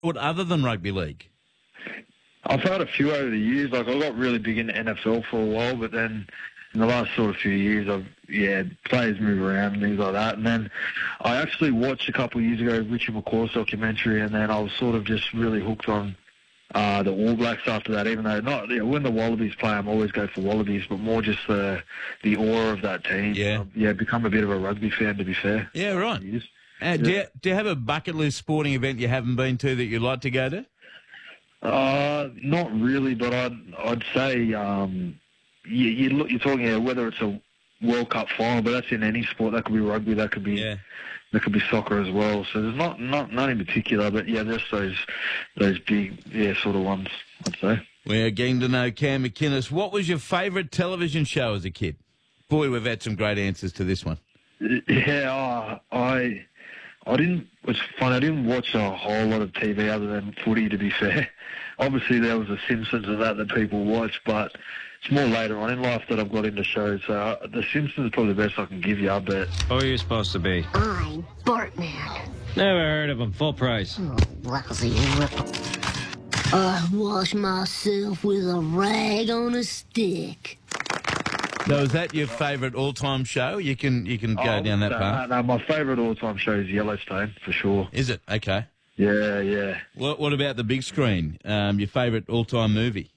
sport other than rugby league? I've had a few over the years. Like, I got really big into NFL for a while, but then in the last sort of few years, players move around and things like that. And then I actually watched a couple of years ago Richard McCaw's documentary, and then I was sort of just really hooked on the All Blacks after that. Even though when the Wallabies play, I'm always go for Wallabies, but more just the aura of that team. Yeah, become a bit of a rugby fan, to be fair. Yeah, right. Do you have a bucket list sporting event you haven't been to that you'd like to go to? Not really, but I'd say you're talking whether it's a World Cup final, but that's in any sport. That could be rugby, that could be soccer as well. So there's not in particular, but just those big sort of ones, I'd say. We're getting to know Cam McInnes. What was your favourite television show as a kid? Boy, we've had some great answers to this one. Yeah, It's funny, I didn't watch a whole lot of TV other than footy, to be fair. Obviously, there was The Simpsons and that people watch, but it's more later on in life that I've got into shows. So The Simpsons is probably the best I can give you, I bet. Who are you supposed to be? I'm Bartman. Never heard of him. Full price. Oh, lousy ripper. I wash myself with a rag on a stick. So is that your favourite all-time show? You can go down that path. No, my favourite all-time show is Yellowstone, for sure. Is it? Okay. Yeah. What about the big screen? Your favourite all-time movie?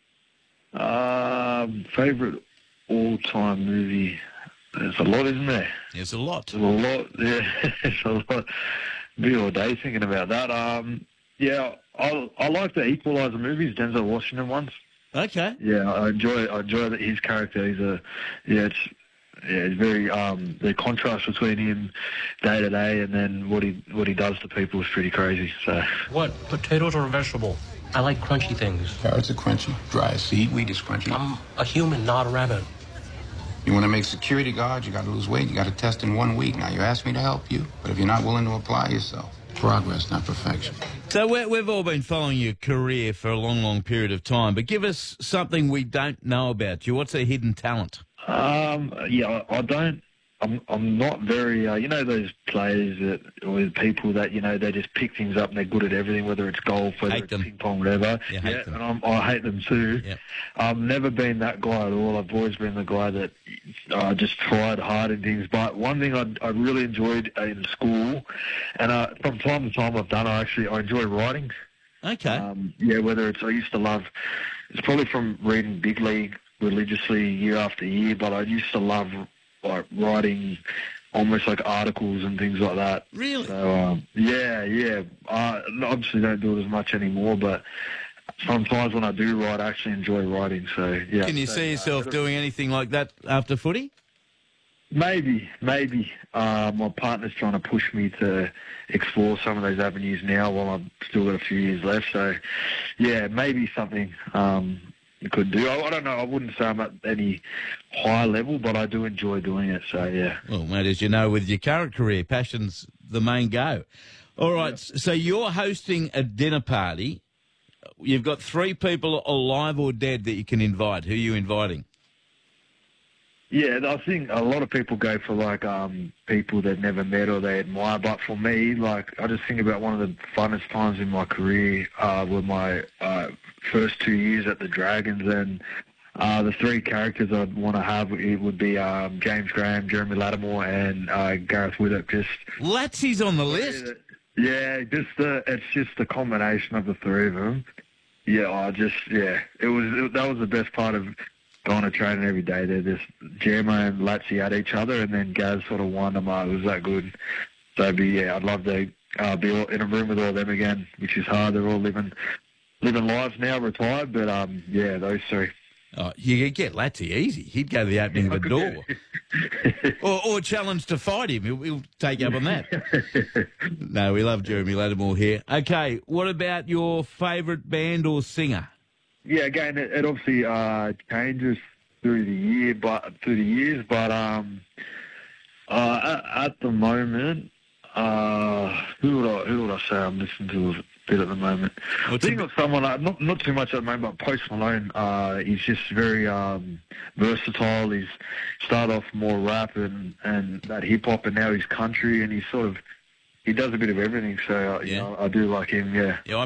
Favourite all-time movie? There's a lot, isn't there? There's a lot. There's a lot, yeah. There's a lot. Be all day thinking about that. I like the Equalizer movies, Denzel Washington ones. Okay. Yeah, I enjoy his character. It's very the contrast between him day to day and then what he does to people is pretty crazy. So what? Potatoes or a vegetable? I like crunchy things. Carrots are crunchy. Dry as seed. Wheat is crunchy. I'm a human, not a rabbit. You want to make security guard, you got to lose weight, you got to test in 1 week. Now, you asked me to help you, but if you're not willing to apply yourself, progress, not perfection. So we've all been following your career for a long, long period of time, but give us something we don't know about you. What's a hidden talent? I don't. I'm not very. Those players or people that they just pick things up and they're good at everything, whether it's golf, whether it's ping pong, whatever. And I hate them too. Yep. I've never been that guy at all. I've always been the guy that just tried hard in things. But one thing I really enjoyed in school, and from time to time I've done, I enjoy writing. Okay. Whether I used to love. It's probably from reading Big League religiously year after year, but I used to love writing almost like articles and things like that. Really? So, I obviously don't do it as much anymore, but sometimes when I do write, I actually enjoy writing. So, yeah. Can you see yourself doing anything like that after footy? Maybe. My partner's trying to push me to explore some of those avenues now while I've still got a few years left. So, yeah, maybe something you could do. I don't know. I wouldn't say I'm at any high level, but I do enjoy doing it. So, yeah. Well, mate, as you know, with your current career, passion's the main go. All right. Yep. So you're hosting a dinner party. You've got 3 people alive or dead that you can invite. Who are you inviting? Yeah, I think a lot of people go for, people they've never met or they admire. But for me, I just think about one of the funnest times in my career were my first 2 years at the Dragons. And the 3 characters I'd want to have, it would be James Graham, Jeremy Lattimore, and Gareth Widdop. Latsy's on the list? Yeah, it's just the combination of the 3 of them. Yeah, that was the best part of going to training every day. They're just Jermo and Latsy at each other, and then Gaz sort of won them. It was that good. So, I'd love to be in a room with all them again, which is hard. They're all living lives now, retired, but those 3. Oh, you could get Latsy easy. He'd go to the opening of the door. or challenge to fight him. He'll take you up on that. No, we love Jeremy Lattimore here. Okay, what about your favourite band or singer? Yeah, again, it obviously changes through the years, but at the moment, who would I say I'm listening to a bit at the moment? I think of someone not too much at the moment, but Post Malone. He's just very versatile. He's started off more rap and that hip hop, and now he's country, and he's he does a bit of everything. So you Yeah. know, I do like him. Yeah. Yeah, I